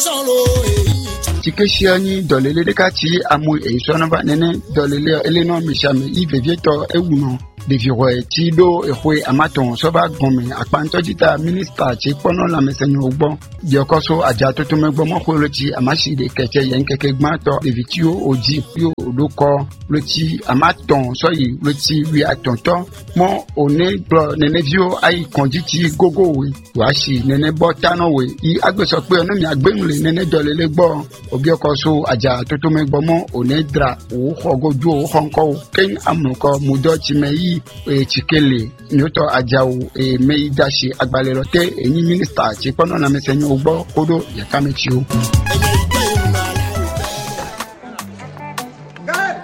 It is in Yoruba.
Tikeshiani dolele dekati amu eisonova nene dolele eleno mishame ivevieto ewuno deviro tido ehwe amaton soba gome akpantojita minister ti pono la mesenyo ogbo diokoso aja totume gbo mo koloti amashi de keke yen keke gmato devitio oji yo odoko loti amaton soyi loti wi atonto mo one bro nene vio ai konjiti gogo we washi nene botano we I agbeso pe ono mi agbemule nene dolele gbo obiokoso aja totume gbo mo one dra o hogoju o honko ken amuko mudo chimei chikele nyoto ajawu meidashi agbalero te enyi minister ti pono na mesenyo ogbo kodo yakamechio